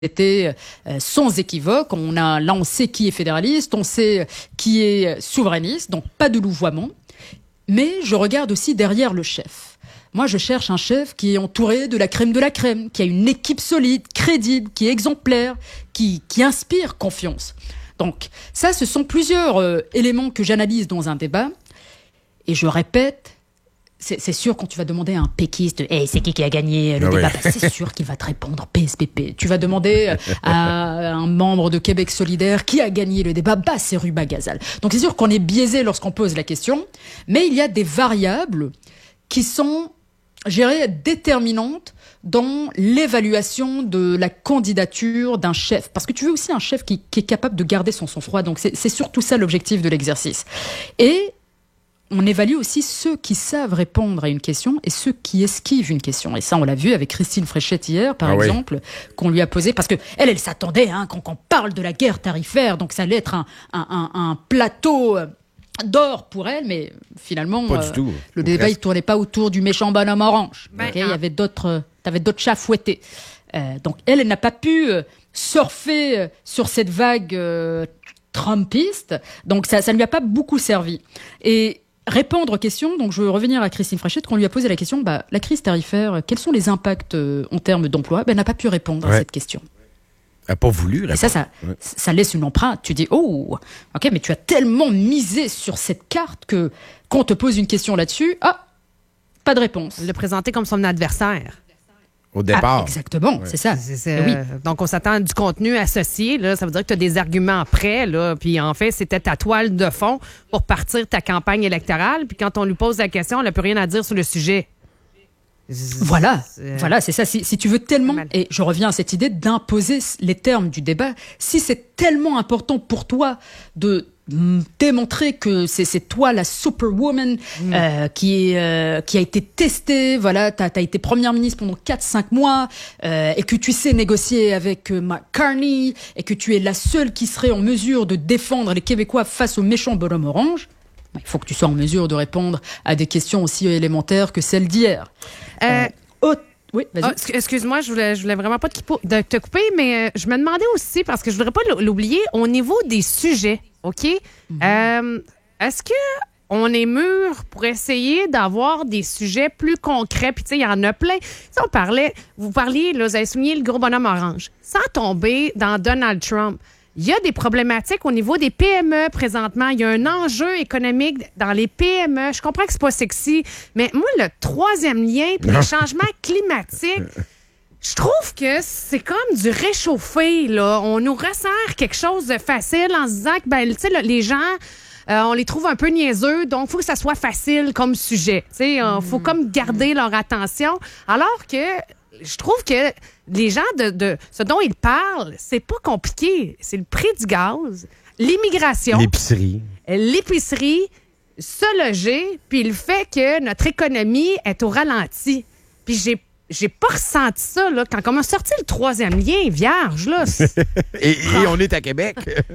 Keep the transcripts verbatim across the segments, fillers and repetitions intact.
C'était euh, sans équivoque. On a, là, on sait qui est fédéraliste, on sait qui est souverainiste, donc pas de louvoiement. Mais je regarde aussi derrière le chef. Moi, je cherche un chef qui est entouré de la crème de la crème, qui a une équipe solide, crédible, qui est exemplaire, qui, qui inspire confiance. Donc, ça, ce sont plusieurs euh, éléments que j'analyse dans un débat. Et je répète, c'est, c'est sûr, quand tu vas demander à un péquiste, hey, c'est qui qui a gagné le ah débat, ouais. bah, c'est sûr qu'il va te répondre P S P P. Tu vas demander à un membre de Québec solidaire qui a gagné le débat, bah, c'est Ruba Gazal. Donc c'est sûr qu'on est biaisé lorsqu'on pose la question, mais il y a des variables qui sont, je dirais, déterminantes dans l'évaluation de la candidature d'un chef. Parce que tu veux aussi un chef qui, qui est capable de garder son sang-froid. Donc c'est, c'est surtout ça l'objectif de l'exercice. Et on évalue aussi ceux qui savent répondre à une question et ceux qui esquivent une question. Et ça, on l'a vu avec Christine Fréchette hier, par ah exemple, oui. qu'on lui a posé, parce que elle, elle s'attendait hein, qu'on, qu'on parle de la guerre tarifaire, donc ça allait être un, un, un, un plateau d'or pour elle, mais finalement, pas euh, du tout. le débat, il ne tournait pas autour du méchant bonhomme orange. Ben, okay, il y avait d'autres, t'avais d'autres chats fouettés. Euh, donc elle, elle n'a pas pu euh, surfer euh, sur cette vague euh, trumpiste, donc ça ne lui a pas beaucoup servi. Et répondre aux questions, donc je veux revenir à Christine Fréchette, qu'on lui a posé la question, bah, la crise tarifaire, quels sont les impacts euh, en termes d'emploi ? Ben, elle n'a pas pu répondre ouais. à cette question. Elle n'a pas voulu répondre. Et ça, ça, ouais. ça laisse une empreinte. Tu dis, oh, ok, mais tu as tellement misé sur cette carte que quand on te pose une question là-dessus, ah, pas de réponse. Le présenter comme son adversaire. Au départ. Ah, exactement, ouais. c'est ça. C'est, c'est, oui. Donc, on s'attend à du contenu associé. Là, ça veut dire que tu as des arguments prêts. Là, puis, en fait, c'était ta toile de fond pour partir ta campagne électorale. Puis, quand on lui pose la question, elle n'a plus rien à dire sur le sujet. Voilà, c'est... voilà, c'est ça. Si, si tu veux tellement, et je reviens à cette idée d'imposer les termes du débat, si c'est tellement important pour toi de démontrer que c'est, c'est toi la superwoman mmh. euh, qui, est, euh, qui a été testée, voilà, t'as, t'as été première ministre pendant quatre cinq mois euh, et que tu sais négocier avec euh, Mark Carney et que tu es la seule qui serait en mesure de défendre les Québécois face au méchant bonhomme orange, il faut que tu sois en mesure de répondre à des questions aussi élémentaires que celles d'hier. Euh, euh, oh, oui, vas-y. Oh, excuse-moi, je voulais, je voulais vraiment pas de te couper, mais euh, je me demandais aussi, parce que je voudrais pas l'oublier, au niveau des sujets, OK? Mm-hmm. Euh, est-ce que on est mûr pour essayer d'avoir des sujets plus concrets? Puis, tu sais, il y en a plein. Si on parlait, vous parliez, là, vous avez souligné le gros bonhomme orange. Sans tomber dans Donald Trump, il y a des problématiques au niveau des P M E présentement. Il y a un enjeu économique dans les P M E. Je comprends que c'est pas sexy, mais moi, le troisième lien, puis le changement climatique, je trouve que c'est comme du réchauffé, là. On nous resserre quelque chose de facile en se disant que, ben, tu sais, les gens, euh, on les trouve un peu niaiseux, donc il faut que ça soit facile comme sujet. Tu sais, il euh, faut comme garder leur attention. Alors que je trouve que les gens, de, de ce dont ils parlent, c'est pas compliqué. C'est le prix du gaz, l'immigration, l'épicerie, l'épicerie, se loger, puis le fait que notre économie est au ralenti. Puis j'ai J'ai pas ressenti ça, là, quand on a sorti le troisième lien vierge, là. et, et on est à Québec.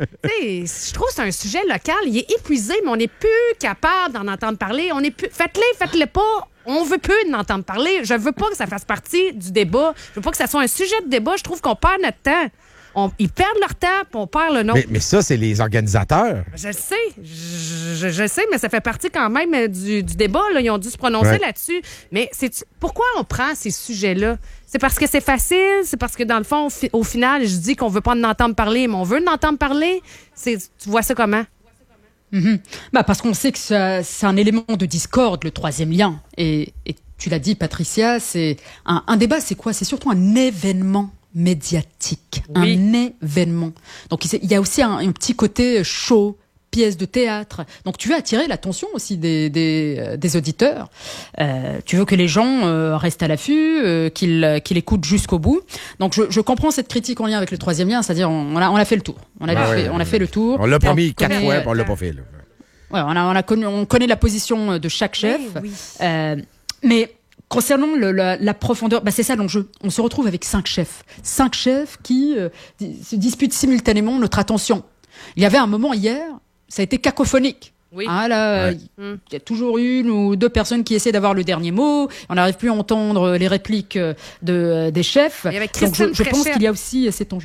Je trouve que c'est un sujet local. Il est épuisé, mais on n'est plus capable d'en entendre parler. On est plus... Faites-le, faites-le pas. On veut plus d'en entendre parler. Je veux pas que ça fasse partie du débat. Je veux pas que ça soit un sujet de débat. Je trouve qu'on perd notre temps. On, ils perdent leur temps, puis on perd le nôtre. Mais, mais ça, c'est les organisateurs. Je le sais. Je, je, je sais, mais ça fait partie quand même du, du débat. Là. Ils ont dû se prononcer ouais. là-dessus. Mais c'est, pourquoi on prend ces sujets-là? C'est parce que c'est facile? C'est parce que, dans le fond, au final, je dis qu'on veut pas en entendre parler, mais on veut en entendre parler? C'est, tu vois ça comment? Mm-hmm. Bah parce qu'on sait que ça, c'est un élément de discorde, le troisième lien. Et, et tu l'as dit, Patricia, c'est un, un débat, c'est quoi? C'est surtout un événement médiatique, oui. un événement. Donc il y a aussi un, un petit côté show, pièce de théâtre. Donc tu veux attirer l'attention aussi des, des, des auditeurs. Euh, tu veux que les gens euh, restent à l'affût, euh, qu'ils, qu'ils écoutent jusqu'au bout. Donc je, je comprends cette critique en lien avec le troisième lien, c'est-à-dire on, on, a, on a fait le tour. On a, ah fait, ouais, on a fait le tour. On l'a promis quatre fois, euh, on l'a pas fait. Là. Ouais, on, a, on, a connu, on connaît la position de chaque chef. Oui, oui. Euh, mais concernant le, la, la profondeur, bah c'est ça l'enjeu. On se retrouve avec cinq chefs. Cinq chefs qui euh, se disputent simultanément notre attention. Il y avait un moment hier, ça a été cacophonique. Oui. Hein, là, Ouais. il y a toujours une ou deux personnes qui essaient d'avoir le dernier mot. On n'arrive plus à entendre les répliques de, des chefs. Il y avait Donc je, Christine je pense Fréchette. qu'il y a aussi cet enjeu.